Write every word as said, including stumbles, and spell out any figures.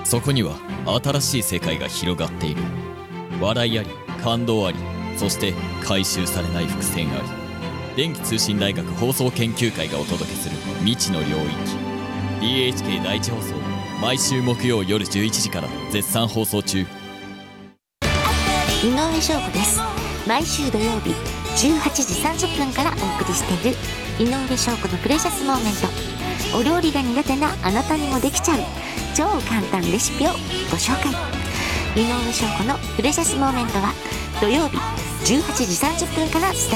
そこには新しい世界が広がっている。笑いあり、感動あり、そして回収されない伏線あり。電気通信大学放送研究会がお届けする未知の領域。 ディーエイチケー 第一放送、毎週木曜夜じゅういちじから絶賛放送中。 井上翔子です。毎週土曜日じゅうはちじさんじゅっぷんからお送りしている井上翔子のプレシャスモーメント。お料理が苦手なあなたにもできちゃう超簡単レシピをご紹介。井上翔子のプレシャスモーメントは土曜日じゅうはちじさんじゅっぷんからスタ